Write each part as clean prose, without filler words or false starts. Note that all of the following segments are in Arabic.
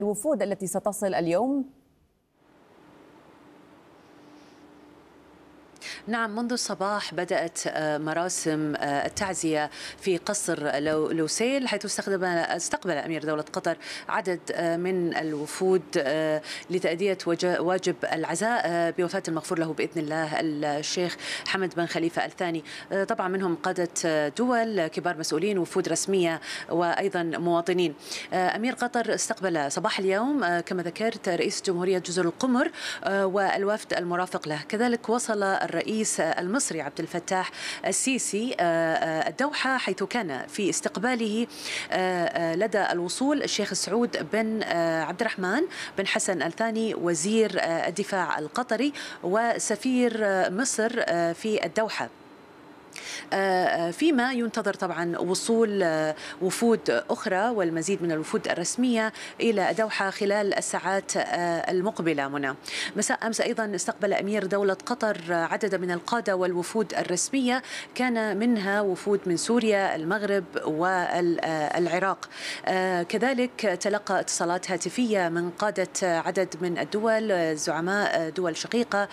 الوفود التي ستصل اليوم؟ نعم، منذ الصباح بدأت مراسم التعزية في قصر لوسيل، حيث استقبل أمير دولة قطر عدد من الوفود لتأدية واجب العزاء بوفاة المغفور له بإذن الله الشيخ حمد بن خليفة الثاني. طبعا منهم قادة دول، كبار مسؤولين، وفود رسمية، وأيضا مواطنين. أمير قطر استقبل صباح اليوم كما ذكرت رئيس جمهورية جزر القمر والوفد المرافق له. كذلك وصل الرئيس المصري عبد الفتاح السيسي الدوحة، حيث كان في استقباله لدى الوصول الشيخ سعود بن عبد الرحمن بن حسن الثاني وزير الدفاع القطري وسفير مصر في الدوحة. فيما ينتظر طبعا وصول وفود أخرى والمزيد من الوفود الرسمية إلى الدوحة خلال الساعات المقبلة. منى مساء أمس أيضا استقبل أمير دولة قطر عدد من القادة والوفود الرسمية، كان منها وفود من سوريا، المغرب والعراق. كذلك تلقى اتصالات هاتفية من قادة عدد من الدول، زعماء دول شقيقة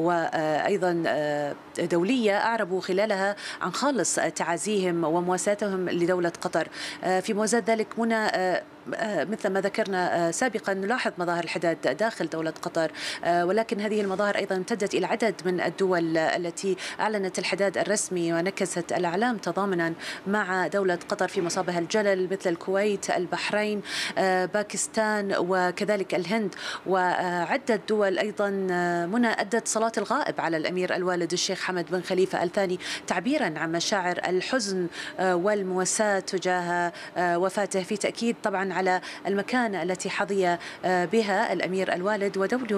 وأيضا دولية، أعربوا خلالها عن خالص تعازيهم ومواساتهم لدولة قطر. في موازاة ذلك منى، مثل ما ذكرنا سابقا، نلاحظ مظاهر الحداد داخل دولة قطر، ولكن هذه المظاهر أيضا امتدت إلى عدد من الدول التي أعلنت الحداد الرسمي ونكست الأعلام تضامنا مع دولة قطر في مصابها الجلل، مثل الكويت، البحرين، باكستان، وكذلك الهند وعدة دول. أيضا منى أدت صلاة الغائب على الأمير الوالد الشيخ حمد بن خليفة الثاني تعبيرا عن مشاعر الحزن والمواساة تجاه وفاته، في تأكيد طبعا على المكانة التي حظي بها الأمير الوالد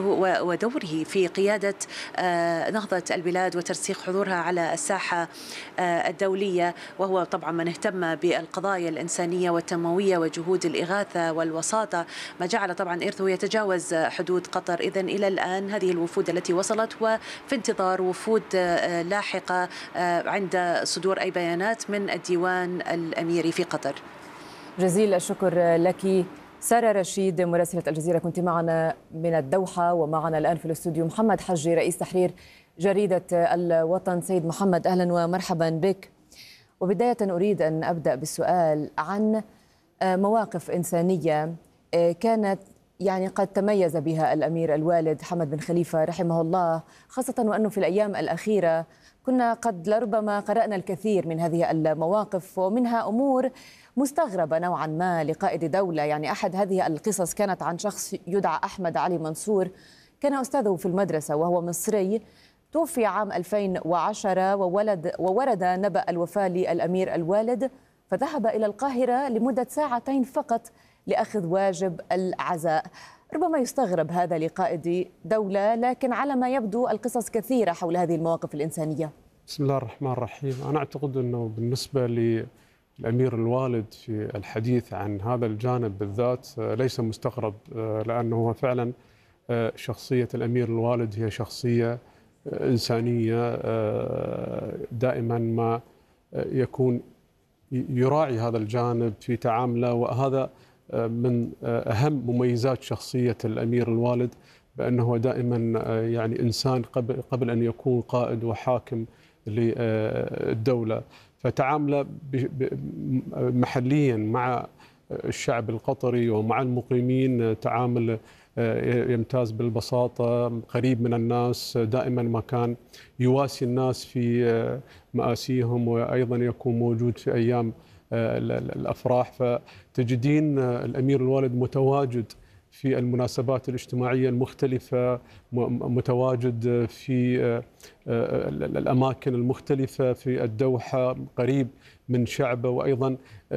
ودوره في قيادة نهضة البلاد وترسيخ حضورها على الساحة الدولية، وهو طبعا من اهتم بالقضايا الإنسانية والتنموية وجهود الإغاثة والوساطة، ما جعل طبعا إرثه يتجاوز حدود قطر. إذن إلى الآن هذه الوفود التي وصلت، وفي انتظار وفود لاحقة عند صدور أي بيانات من الديوان الأميري في قطر. جزيل الشكر لك سارة رشيد مراسلة الجزيرة، كنت معنا من الدوحة. ومعنا الآن في الاستوديو محمد حجي رئيس تحرير جريدة الوطن. سيد محمد، أهلا ومرحبا بك. وبداية أريد أن أبدأ بالسؤال عن مواقف إنسانية كانت قد تميز بها الأمير الوالد حمد بن خليفة رحمه الله، خاصة وأنه في الأيام الأخيرة كنا قد لربما قرأنا الكثير من هذه المواقف، ومنها أمور مستغربة نوعا ما لقائد دولة. أحد هذه القصص كانت عن شخص يدعى أحمد علي منصور، كان أستاذه في المدرسة وهو مصري، توفي عام 2010 وورد نبأ الوفاة للأمير الوالد، فذهب إلى القاهرة لمدة ساعتين فقط لأخذ واجب العزاء. ربما يستغرب هذا لقائد دولة، لكن على ما يبدو القصص كثيرة حول هذه المواقف الإنسانية. بسم الله الرحمن الرحيم. أنا أعتقد أنه بالنسبة للأمير الوالد في الحديث عن هذا الجانب بالذات ليس مستغرب، لأنه فعلا شخصية الأمير الوالد هي شخصية إنسانية، دائما ما يكون يراعي هذا الجانب في تعامله، وهذا من أهم مميزات شخصية الأمير الوالد، بأنه دائما إنسان قبل أن يكون قائد وحاكم للدولة، فتعامله محليا مع الشعب القطري ومع المقيمين تعامل يمتاز بالبساطة، قريب من الناس، دائما ما كان يواسي الناس في مآسيهم، وأيضا يكون موجود في أيام الأفراح. فتجدين الأمير الوالد متواجد في المناسبات الاجتماعية المختلفة، متواجد في الأماكن المختلفة في الدوحة، قريب من شعبه، وأيضا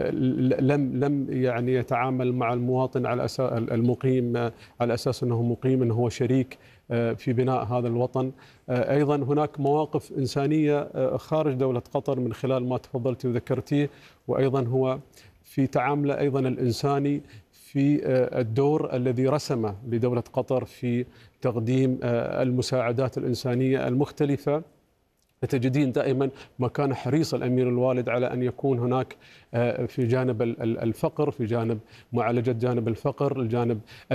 لم يتعامل مع المواطن على أساس المقيم على أساس أنه مقيم، أنه هو شريك في بناء هذا الوطن. أيضا هناك مواقف إنسانية خارج دولة قطر من خلال ما تفضلت وذكرتيه، وأيضا هو في تعامله أيضا الإنساني في الدور الذي رسمه لدولة قطر في تقديم المساعدات الإنسانية المختلفة تجدين دائما ما كان حريص الأمير الوالد على أن يكون هناك في جانب الفقر، في جانب معالجة جانب الفقر، الجانب